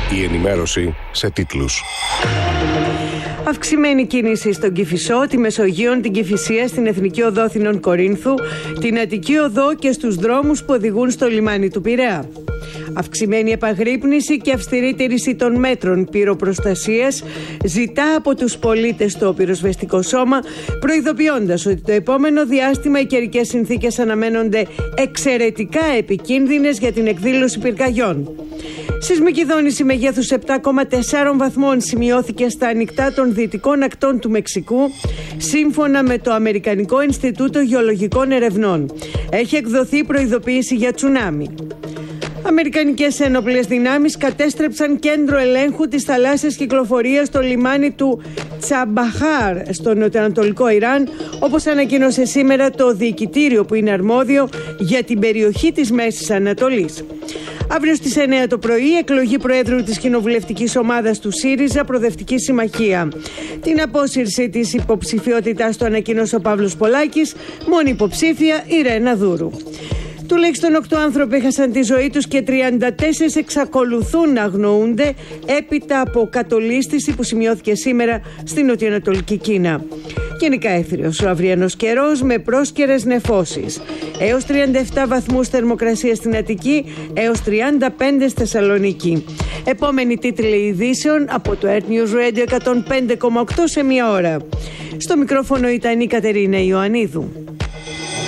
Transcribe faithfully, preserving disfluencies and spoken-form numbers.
Η ενημέρωση σε τίτλους. Αυξημένη κίνηση στον Κηφισό, τη Μεσογείο, την Κηφισία, στην Εθνική Οδό Αθηνών Κορίνθου, την Αττική Οδό και στους δρόμους που οδηγούν στο λιμάνι του Πειραιά. Αυξημένη επαγρύπνηση και αυστηρή τήρηση των μέτρων πυροπροστασίας ζητά από τους πολίτες το πυροσβεστικό σώμα, προειδοποιώντας ότι το επόμενο διάστημα οι καιρικές συνθήκες αναμένονται εξαιρετικά επικίνδυνες για την εκδήλωση πυρκαγιών. Σεισμική δόνηση μεγέθους επτά κόμμα τέσσερα βαθμών σημειώθηκε στα ανοιχτά των δυτικών ακτών του Μεξικού, σύμφωνα με το Αμερικανικό Ινστιτούτο Γεωλογικών Ερευνών. Έχει εκδοθεί προειδοποίηση για τσουνάμι. Αμερικανικές ένοπλες δυνάμεις κατέστρεψαν κέντρο ελέγχου της θαλάσσιας κυκλοφορίας στο λιμάνι του Τσαμπαχάρ στο νοτιοανατολικό Ιράν, όπως ανακοίνωσε σήμερα το διοικητήριο που είναι αρμόδιο για την περιοχή της Μέσης Ανατολής. Αύριο στις εννέα το πρωί, εκλογή Προέδρου της κοινοβουλευτικής ομάδας του ΣΥΡΙΖΑ, Προοδευτική Συμμαχία. Την απόσυρση της υποψηφιότητάς του ανακοίνωσε ο Παύλος Πολάκης, μόνη υποψήφια η Ρένα Δούρου. Τουλάχιστον οκτώ άνθρωποι έχασαν τη ζωή τους και τριάντα τέσσερα εξακολουθούν να αγνοούνται έπειτα από κατολίσθηση που σημειώθηκε σήμερα στην νοτιοανατολική Κίνα. Γενικά έθριος ο αυριανός καιρός με πρόσκαιρες νεφώσεις. Έως τριάντα επτά βαθμούς θερμοκρασία στην Αττική, έως τριάντα πέντε στη Θεσσαλονίκη. Επόμενη τίτλοι ειδήσεων από το Earth News Radio εκατόν πέντε κόμμα οκτώ σε μία ώρα. Στο μικρόφωνο ήταν η Κατερίνα Ιωαννίδου.